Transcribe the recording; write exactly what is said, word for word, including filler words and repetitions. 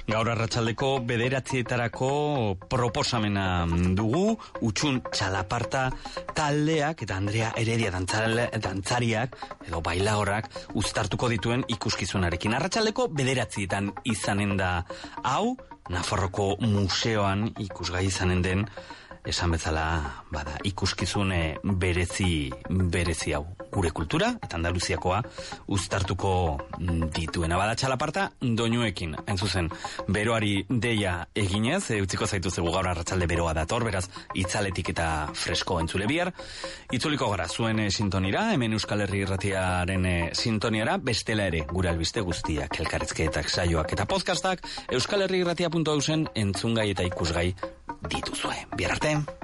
Gaur arratsaldeko bederatzietarako proposamena dugu, Utxun Txalaparta taldeak eta Andrea Heredia dantzariak edo bailaorrak uztartuko dituen ikuskizunarekin. Arratsaldeko bederatzietan izanen da hau, Nafarroko museoan ikusgai izanen den, esan bezala, bada, ikuskizune berezi, berezi hau. Gure kultura eta Andaluziakoa uztartuko dituena. Bada Txalaparta doinuekin, hain zuzen, beroari deia eginez, e, utziko zaitu zegu gaur arratsalde beroa dator, beraz, itzaletik eta fresko entzule bihar. Itzuliko gara, zuen e, sintonira, hemen Euskal Herri Irratiaren e, sintoniara, bestela ere, gure albiste guztiak, elkarrizketak, saioak eta podcastak, euskalherriirratia puntu eusen entzungai eta ikusgai dituzue. Bihar arte!